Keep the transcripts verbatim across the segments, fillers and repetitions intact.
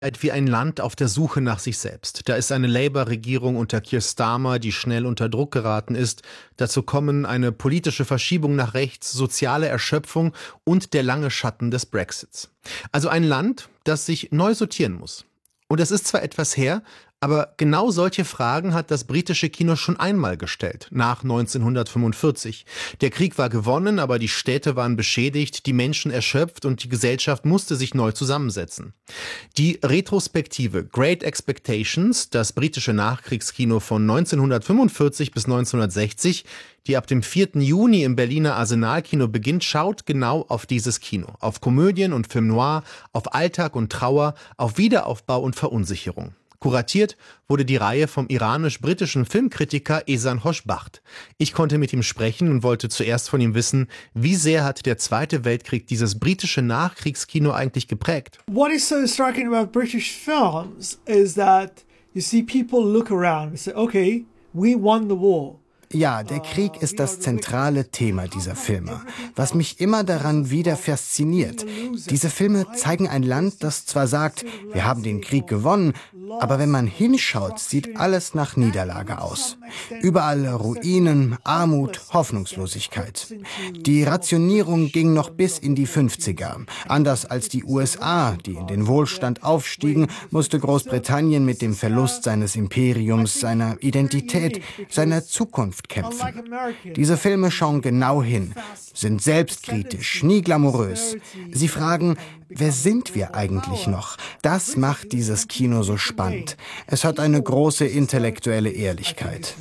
wie ein Land auf der Suche nach sich selbst. Da ist eine Labour-Regierung unter Keir Starmer, die schnell unter Druck geraten ist. Dazu kommen eine politische Verschiebung nach rechts, soziale Erschöpfung und der lange Schatten des Brexits. Also ein Land, das sich neu sortieren muss. Und es ist zwar etwas her, aber genau solche Fragen hat das britische Kino schon einmal gestellt, nach neunzehnhundertfünfundvierzig. Der Krieg war gewonnen, aber die Städte waren beschädigt, die Menschen erschöpft und die Gesellschaft musste sich neu zusammensetzen. Die Retrospektive Great Expectations, das britische Nachkriegskino von neunzehnhundertfünfundvierzig bis neunzehnhundertsechzig, die ab dem vierten Juni im Berliner Arsenal-Kino beginnt, schaut genau auf dieses Kino. Auf Komödien und Film Noir, auf Alltag und Trauer, auf Wiederaufbau und Verunsicherung. Kuratiert wurde die Reihe vom iranisch-britischen Filmkritiker Ehsan Hoshbacht. Ich konnte mit ihm sprechen und wollte zuerst von ihm wissen, wie sehr hat der Zweite Weltkrieg dieses britische Nachkriegskino eigentlich geprägt? What is so striking about British films is that you see people look around and say, okay, we won the war. Ja, der Krieg ist das zentrale Thema dieser Filme, was mich immer daran wieder fasziniert. Diese Filme zeigen ein Land, das zwar sagt, wir haben den Krieg gewonnen, aber wenn man hinschaut, sieht alles nach Niederlage aus. Überall Ruinen, Armut, Hoffnungslosigkeit. Die Rationierung ging noch bis in die fünfziger. Anders als die U S A, die in den Wohlstand aufstiegen, musste Großbritannien mit dem Verlust seines Imperiums, seiner Identität, seiner Zukunft kämpfen. Diese Filme schauen genau hin, sind selbstkritisch, nie glamourös. Sie fragen, wer sind wir eigentlich noch? Das macht dieses Kino so spannend. Es hat eine große intellektuelle Ehrlichkeit.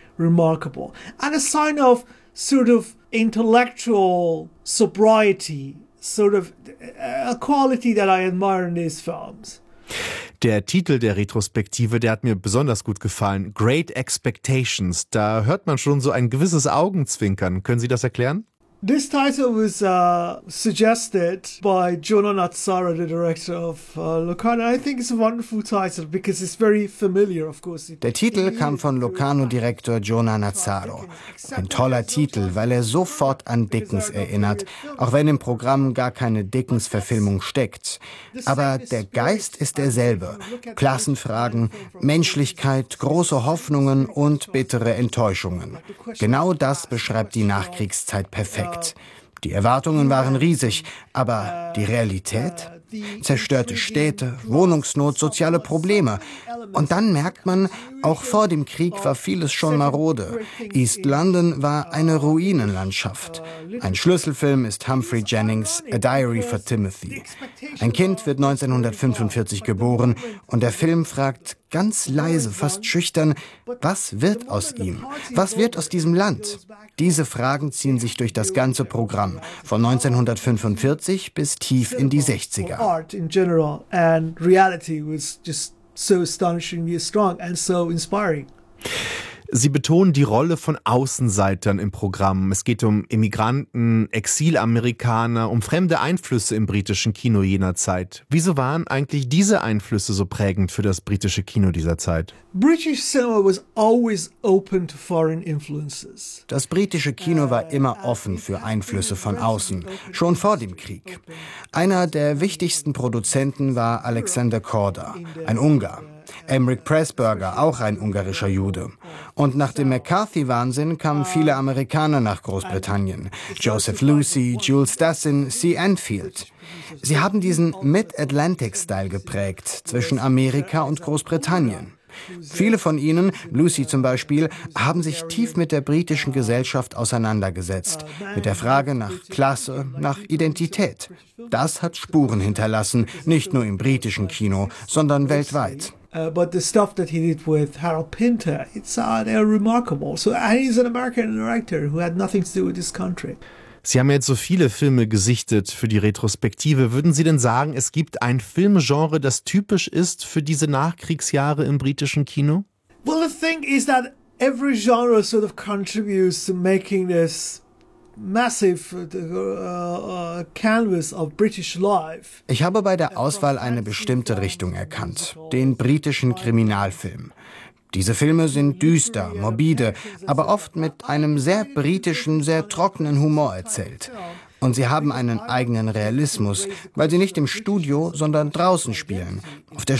And a sign of sort of intellectual sobriety, sort of a quality that I admire in these films. Der Titel der Retrospektive, der hat mir besonders gut gefallen. Great Expectations. Da hört man schon so ein gewisses Augenzwinkern. Können Sie das erklären? This title was uh, suggested by Jonah Natsara, the director of uh, Locarno. I think it's a wonderful title because it's very familiar, of course. Der Titel kam von Locarno-Direktor Jonah Natsaro. Ein toller Titel, weil er sofort an Dickens erinnert, auch wenn im Programm gar keine Dickens-Verfilmung steckt. Aber der Geist ist derselbe. Klassenfragen, Menschlichkeit, große Hoffnungen und bittere Enttäuschungen. Genau das beschreibt die Nachkriegszeit perfekt. Die Erwartungen waren riesig, aber die Realität? Zerstörte Städte, Wohnungsnot, soziale Probleme. Und dann merkt man, auch vor dem Krieg war vieles schon marode. East London war eine Ruinenlandschaft. Ein Schlüsselfilm ist Humphrey Jennings' A Diary for Timothy. Ein Kind wird neunzehnhundertfünfundvierzig geboren und der Film fragt ganz leise, fast schüchtern, was wird aus ihm? Was wird aus diesem Land? Diese Fragen ziehen sich durch das ganze Programm, von neunzehnhundertfünfundvierzig bis tief in die sechziger. Art in general and reality was just so astonishingly strong and so inspiring. Sie betonen die Rolle von Außenseitern im Programm. Es geht um Immigranten, Exilamerikaner, um fremde Einflüsse im britischen Kino jener Zeit. Wieso waren eigentlich diese Einflüsse so prägend für das britische Kino dieser Zeit? British cinema was always open to foreign influences. Das britische Kino war immer offen für Einflüsse von außen, schon vor dem Krieg. Einer der wichtigsten Produzenten war Alexander Korda, ein Ungar. Emmerich Pressburger, auch ein ungarischer Jude. Und nach dem McCarthy-Wahnsinn kamen viele Amerikaner nach Großbritannien. Joseph Lucy, Jules Dassin, C. Enfield. Sie haben diesen Mid-Atlantic-Style geprägt zwischen Amerika und Großbritannien. Viele von ihnen, Lucy zum Beispiel, haben sich tief mit der britischen Gesellschaft auseinandergesetzt, mit der Frage nach Klasse, nach Identität. Das hat Spuren hinterlassen, nicht nur im britischen Kino, sondern weltweit. Uh, but the stuff that he did with Harold Pinter, it's uh, they're remarkable. So and he's an American director who had nothing to do with this country. Sie haben jetzt so viele Filme gesichtet für die Retrospektive. Würden Sie denn sagen, es gibt ein Filmgenre, das typisch ist für diese Nachkriegsjahre im britischen Kino? Well, the thing is that every genre sort of contributes to making this massive uh, uh, canvas of British life. Ich habe bei der Auswahl eine bestimmte Richtung erkannt, den britischen Kriminalfilm. Diese Filme sind düster, morbide, aber oft mit einem sehr britischen, sehr trockenen Humor erzählt. Und sie haben einen eigenen Realismus, weil sie nicht im Studio, sondern draußen spielen. Auf der